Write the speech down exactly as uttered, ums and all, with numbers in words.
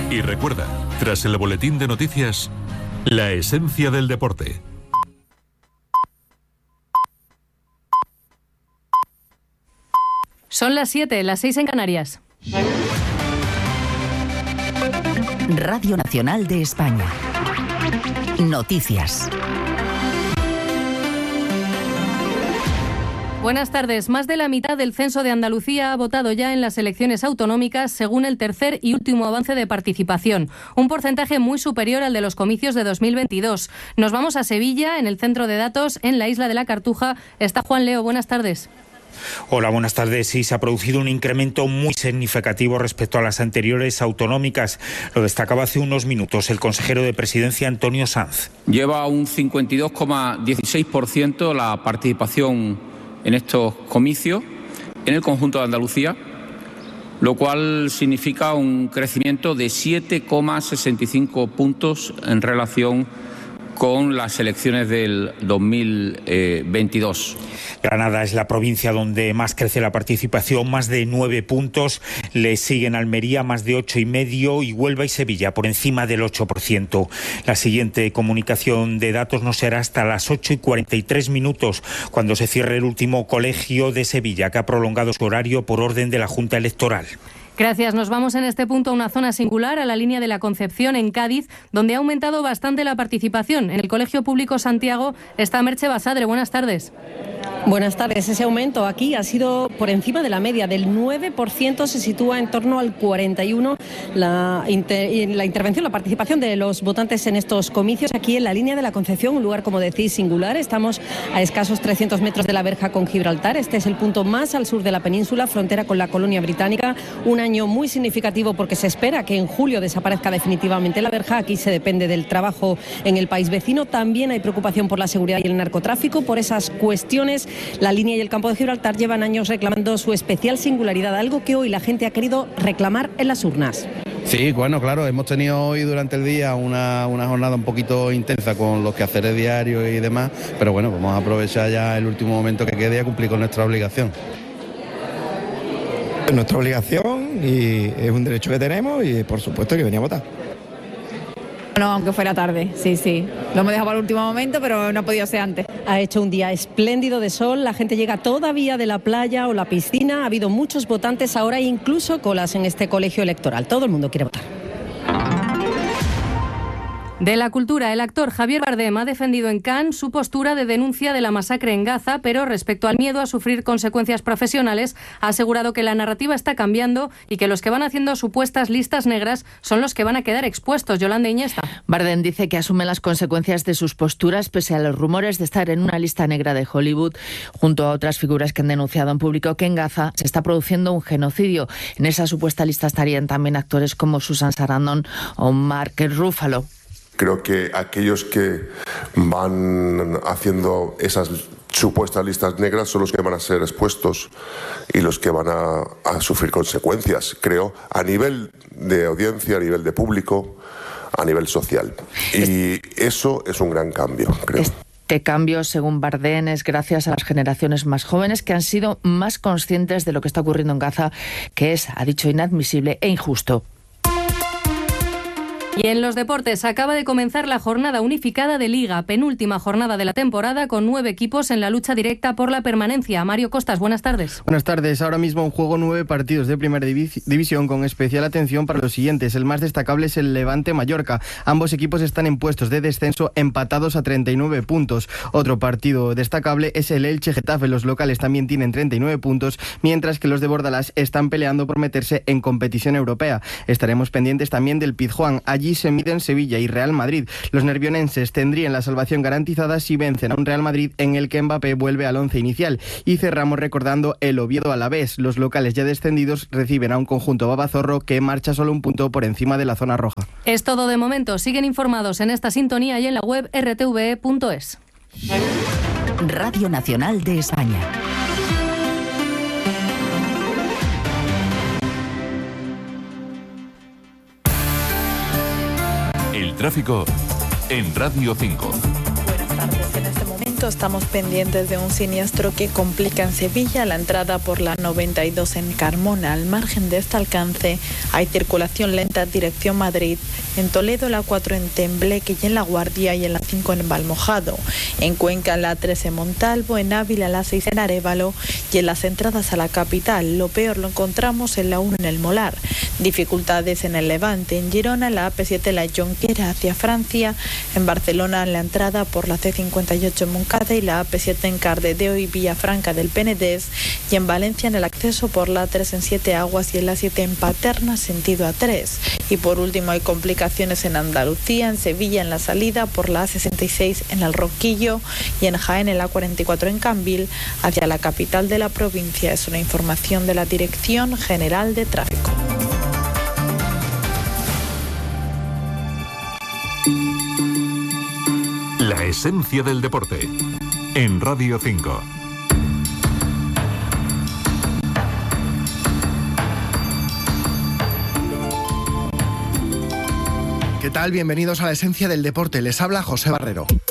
Y recuerda, tras el boletín de noticias, la esencia del deporte. Son las siete, las seis en Canarias. Radio Nacional de España. Noticias. Buenas tardes. Más de la mitad del censo de Andalucía ha votado ya en las elecciones autonómicas, según el tercer y último avance de participación. Un porcentaje muy superior al de los comicios de dos mil veintidós. Nos vamos a Sevilla, en el centro de datos, en la isla de la Cartuja. Está Juan Leo. Buenas tardes. Hola, buenas tardes. Sí, se ha producido un incremento muy significativo respecto a las anteriores autonómicas. Lo destacaba hace unos minutos el consejero de Presidencia, Antonio Sanz. Lleva un cincuenta y dos coma dieciséis por ciento la participación en estos comicios en el conjunto de Andalucía, lo cual significa un crecimiento de siete coma sesenta y cinco puntos en relación con las elecciones del dos mil veintidós. Granada es la provincia donde más crece la participación, más de nueve puntos. Le siguen Almería, más de ocho y medio, y Huelva y Sevilla por encima del ocho por ciento. La siguiente comunicación de datos no será hasta las ocho y cuarenta y tres minutos, cuando se cierre el último colegio de Sevilla, que ha prolongado su horario por orden de la Junta Electoral. Gracias. Nos vamos en este punto a una zona singular, a la línea de la Concepción, en Cádiz, donde ha aumentado bastante la participación. En el Colegio Público Santiago está Merche Basadre. Buenas tardes. Buenas tardes. Ese aumento aquí ha sido por encima de la media, del nueve por ciento, se sitúa en torno al cuarenta y uno por ciento la, inter, la intervención, la participación de los votantes en estos comicios. Aquí en la línea de la Concepción, un lugar, como decís, singular. Estamos a escasos trescientos metros de la verja con Gibraltar. Este es el punto más al sur de la península, frontera con la colonia británica. Un año muy significativo porque se espera que en julio desaparezca definitivamente la verja. Aquí se depende del trabajo en el país vecino. También hay preocupación por la seguridad y el narcotráfico. Por esas cuestiones, la línea y el campo de Gibraltar llevan años reclamando su especial singularidad, algo que hoy la gente ha querido reclamar en las urnas. Sí, bueno, claro, hemos tenido hoy durante el día una, una jornada un poquito intensa con los quehaceres diarios y demás, pero bueno, vamos a aprovechar ya el último momento que quede y a cumplir con nuestra obligación. Es nuestra obligación y es un derecho que tenemos y por supuesto que venía a votar. No, aunque fuera tarde, sí, sí. Lo hemos dejado para el último momento, pero no ha podido ser antes. Ha hecho un día espléndido de sol, la gente llega todavía de la playa o la piscina, ha habido muchos votantes, ahora hay incluso colas en este colegio electoral. Todo el mundo quiere votar. De la cultura, el actor Javier Bardem ha defendido en Cannes su postura de denuncia de la masacre en Gaza, pero respecto al miedo a sufrir consecuencias profesionales, ha asegurado que la narrativa está cambiando y que los que van haciendo supuestas listas negras son los que van a quedar expuestos. Yolanda Iñesta. Bardem dice que asume las consecuencias de sus posturas pese a los rumores de estar en una lista negra de Hollywood, junto a otras figuras que han denunciado en público que en Gaza se está produciendo un genocidio. En esa supuesta lista estarían también actores como Susan Sarandon o Mark Ruffalo. Creo que aquellos que van haciendo esas supuestas listas negras son los que van a ser expuestos y los que van a, a sufrir consecuencias, creo, a nivel de audiencia, a nivel de público, a nivel social. Y eso es un gran cambio, creo. Este cambio, según Bardem, es gracias a las generaciones más jóvenes que han sido más conscientes de lo que está ocurriendo en Gaza, que es, ha dicho, inadmisible e injusto. Y en los deportes, acaba de comenzar la jornada unificada de Liga, penúltima jornada de la temporada, con nueve equipos en la lucha directa por la permanencia. Mario Costas, buenas tardes. Buenas tardes. Ahora mismo en juego nueve partidos de primera divi- división con especial atención para los siguientes. El más destacable es el Levante Mallorca. Ambos equipos están en puestos de descenso empatados a treinta y nueve puntos. Otro partido destacable es el Elche Getafe. Los locales también tienen treinta y nueve puntos, mientras que los de Bordalás están peleando por meterse en competición europea. Estaremos pendientes también del Pizjuán. Allí se miden Sevilla y Real Madrid. Los nervionenses tendrían la salvación garantizada si vencen a un Real Madrid en el que Mbappé vuelve al once inicial. Y cerramos recordando el Oviedo Alavés. Los locales ya descendidos reciben a un conjunto babazorro que marcha solo un punto por encima de la zona roja. Es todo de momento. Siguen informados en esta sintonía y en la web erre te ve punto es. Radio Nacional de España. El tráfico en Radio cinco. tardes. En este momento estamos pendientes de un siniestro que complica en Sevilla la entrada por la noventa y dos en Carmona. Al margen de este alcance hay circulación lenta en dirección Madrid. En Toledo la cuatro en Tembleque y en La Guardia, y en la cinco en Valmojado. En Cuenca la tres en Montalvo, en Ávila la seis en Arévalo y en las entradas a la capital. Lo peor lo encontramos en la uno en el Molar. Dificultades en el Levante, en Girona la A P siete la Jonquera hacia Francia, en Barcelona en la entrada por la C cincuenta y ocho en Moncada y la A P siete en Cardedeu y Villafranca del Penedés, y en Valencia en el acceso por la A tres en Siete Aguas y en la siete en Paterna sentido A tres. Y por último hay complicaciones en Andalucía, en Sevilla en la salida por la A sesenta y seis en El Roquillo y en Jaén en la cuarenta y cuatro en Cambil hacia la capital de la provincia. Es una información de la Dirección General de Tráfico. La esencia del deporte en Radio cinco. ¿Qué tal? Bienvenidos a la esencia del deporte. Les habla José Barrero.